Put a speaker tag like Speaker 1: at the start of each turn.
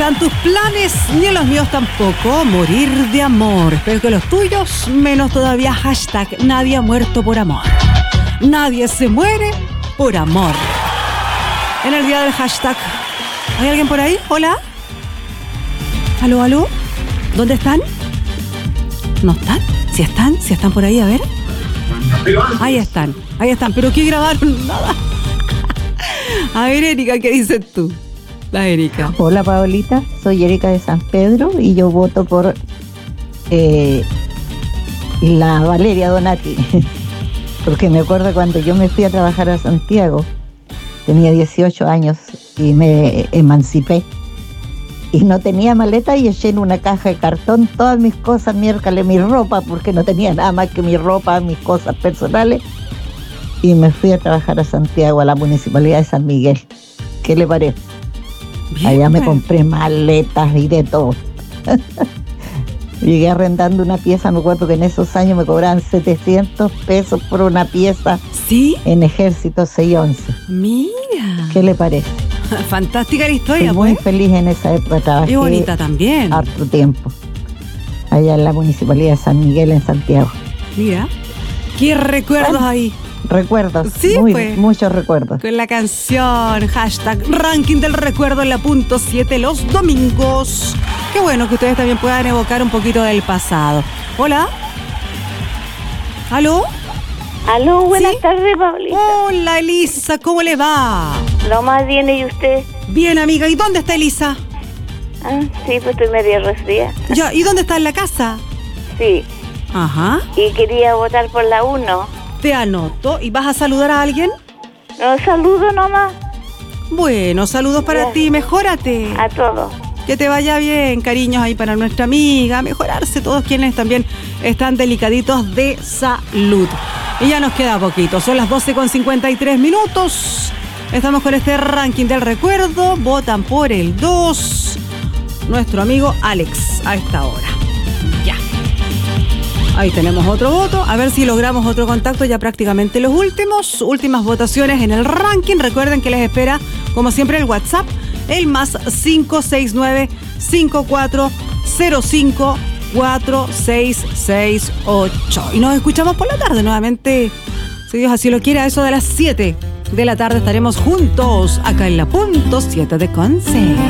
Speaker 1: están tus planes, ni en los míos tampoco. Morir de amor. Espero que los tuyos, menos todavía. Hashtag nadie ha muerto por amor. Nadie se muere por amor. En el día del hashtag, ¿hay alguien por ahí? ¿Hola? ¿Aló, aló? ¿Dónde están? ¿No están? ¿Si están por ahí? A ver. Ahí están, pero ¿qué grabaron? Nada. A ver, Erika, ¿qué dices tú? La Erika.
Speaker 2: Hola, Paolita, soy Erika de San Pedro y yo voto por la Valeria Donati, porque me acuerdo cuando yo me fui a trabajar a Santiago, tenía 18 años y me emancipé y no tenía maleta y eché en una caja de cartón todas mis cosas, miércoles, mi ropa, porque no tenía nada más que mi ropa, mis cosas personales, y me fui a trabajar a Santiago, a la Municipalidad de San Miguel. ¿Qué le parece? Bien, allá me compré maletas y de todo. Llegué arrendando una pieza, me acuerdo que en esos años me cobraban 700 pesos por una pieza.
Speaker 1: ¿Sí?
Speaker 2: En Ejército 611.
Speaker 1: Mira.
Speaker 2: ¿Qué le parece?
Speaker 1: Fantástica la historia,
Speaker 2: Estoy muy feliz en esa época. Trabajé
Speaker 1: y bonita también.
Speaker 2: Harto tiempo. Allá en la Municipalidad de San Miguel, en Santiago.
Speaker 1: Mira. ¿Qué recuerdos ahí?
Speaker 2: Recuerdos.
Speaker 1: Sí, pues.
Speaker 2: Muchos recuerdos.
Speaker 1: Con la canción, hashtag ranking del recuerdo en la punto 7 los domingos. Qué bueno que ustedes también puedan evocar un poquito del pasado. Hola. ¿Aló?
Speaker 3: Aló, buenas
Speaker 1: ¿Sí?
Speaker 3: tardes, Paulita.
Speaker 1: Hola, Elisa, ¿cómo le va?
Speaker 3: Lo más bien, ¿y usted?
Speaker 1: Bien, amiga, ¿y dónde está Elisa?
Speaker 3: Ah, sí, pues estoy media resfriada.
Speaker 1: Ya, ¿y dónde está en la casa?
Speaker 3: Sí.
Speaker 1: Ajá.
Speaker 3: Y quería votar por la 1.
Speaker 1: Te anoto. ¿Y vas a saludar a alguien?
Speaker 3: No, saludo nomás.
Speaker 1: Bueno, saludos para
Speaker 3: Ya.
Speaker 1: ti, mejórate.
Speaker 3: A todos.
Speaker 1: Que te vaya bien, cariños ahí para nuestra amiga, mejorarse todos quienes también están delicaditos de salud. Y ya nos queda poquito, son las 12:53. Estamos con este ranking del recuerdo, votan por el 2, nuestro amigo Alex, a esta hora. Ya. Ahí tenemos otro voto, a ver si logramos otro contacto, ya prácticamente los últimas votaciones en el ranking. Recuerden que les espera, como siempre, el WhatsApp, el más 569-5405-4668. Y nos escuchamos por la tarde nuevamente, si Dios así lo quiere, a eso de las 7 de la tarde estaremos juntos acá en la punto 7 de Conce.